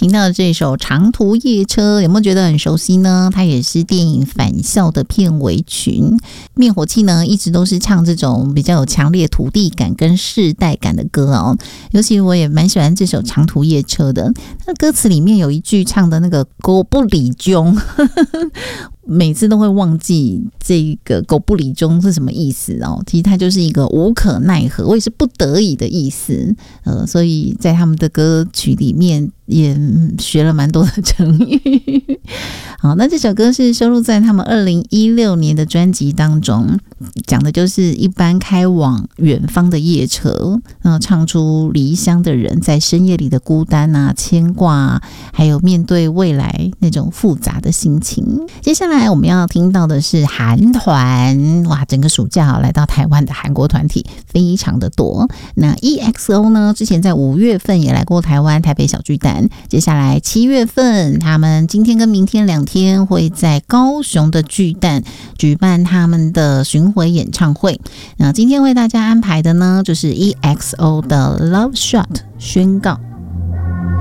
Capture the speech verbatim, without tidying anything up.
听到的这首长途夜车有没有觉得很熟悉呢？它也是电影返校的片尾曲。灭火器呢一直都是唱这种比较有强烈土地感跟世代感的歌哦，尤其我也蛮喜欢这首长途夜车的。那歌词里面有一句唱的那个狗不理中每次都会忘记这个狗不理中是什么意思哦，其实它就是一个无可奈何，我也是不得已的意思。呃，所以在他们的歌曲里面也学了蛮多的成语。好，那这首歌是收录在他们二零一六年的专辑当中，讲的就是一般开往远方的夜车，呃，唱出离乡的人在深夜里的孤单啊、牵挂啊，还有面对未来那种复杂的心情。接下来我们要听到的是韩团，哇，整个暑假来到台湾的韩国团体非常的多。那 E X O 呢，之前在五月份也来过台湾台北小巨蛋，接下来七月份他们今天跟明天两天会在高雄的巨蛋举办他们的巡回演唱会。那今天为大家安排的呢，就是 E X O 的 Love Shot 宣告。